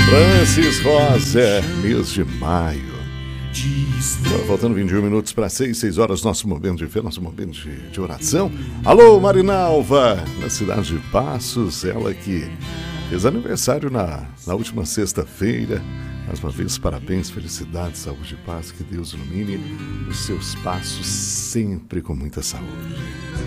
Francis Rosa, mês de maio. Faltando 21 minutos para 6 horas, nosso momento de fé, nosso momento de oração. Alô, Marinalva, na cidade de Passos, ela que fez aniversário na última sexta-feira. Mais uma vez, parabéns, felicidades, saúde e paz, que Deus ilumine os seus passos sempre com muita saúde.